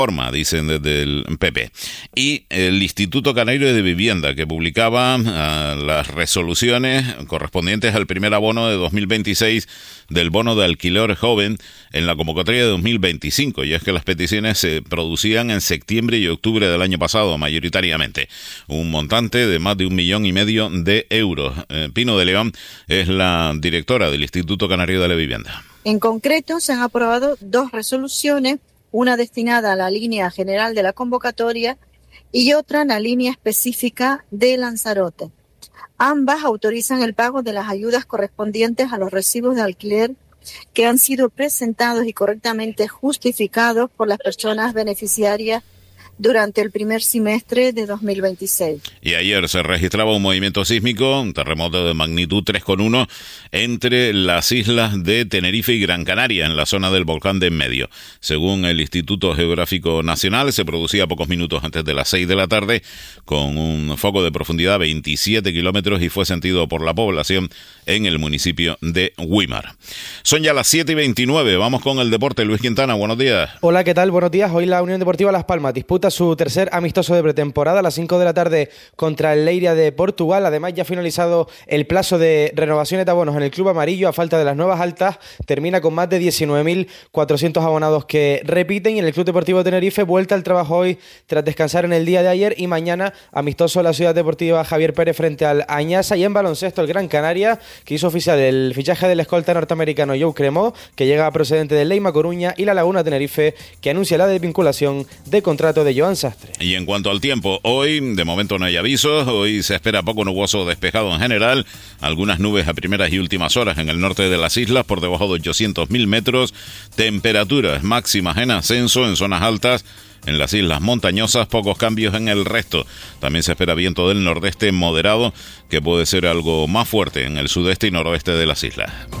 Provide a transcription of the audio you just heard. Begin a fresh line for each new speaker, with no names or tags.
forma, dicen desde el PP. Y el Instituto Canario de Vivienda, que publicaba las resoluciones correspondientes al primer abono de 2026 del bono de alquiler joven en la convocatoria de 2025. Y es que las peticiones se producían en septiembre y octubre del año pasado, mayoritariamente. Un montante de más de 1,5 millones de euros. Pino de León es la directora del Instituto Canario de la Vivienda.
En concreto, se han aprobado 2 resoluciones, una destinada a la línea general de la convocatoria y otra a la línea específica de Lanzarote. Ambas autorizan el pago de las ayudas correspondientes a los recibos de alquiler que han sido presentados y correctamente justificados por las personas beneficiarias durante el primer semestre de 2026.
Y ayer se registraba un movimiento sísmico, un terremoto de magnitud 3,1 entre las islas de Tenerife y Gran Canaria, en la zona del volcán de en medio. Según el Instituto Geográfico Nacional, se producía pocos minutos antes de las 6 de la tarde, con un foco de profundidad 27 kilómetros y fue sentido por la población en el municipio de Güímar. Son ya las 7:29, vamos con el deporte. Luis Quintana, buenos días.
Hola, ¿qué tal? Buenos días. Hoy la Unión Deportiva Las Palmas disputa su tercer amistoso de pretemporada a las 5 de la tarde contra el Leiria de Portugal. Además, ya ha finalizado el plazo de renovaciones de abonos en el Club Amarillo a falta de las nuevas altas. Termina con más de 19.400 abonados que repiten, y en el Club Deportivo Tenerife vuelta al trabajo hoy tras descansar en el día de ayer, y mañana amistoso en la Ciudad Deportiva Javier Pérez frente al Añasa. Y en baloncesto el Gran Canaria, que hizo oficial el fichaje del escolta norteamericano Joe Cremó, que llega procedente del Leima Coruña, y la Laguna Tenerife, que anuncia la desvinculación de contrato de Joan Sastre.
Y en cuanto al tiempo, hoy de momento no hay avisos, hoy se espera poco nuboso despejado en general, algunas nubes a primeras y últimas horas en el norte de las islas por debajo de 800.000 metros, temperaturas máximas en ascenso en zonas altas. En las islas montañosas, pocos cambios en el resto. También se espera viento del nordeste moderado, que puede ser algo más fuerte en el sudeste y noroeste de las islas.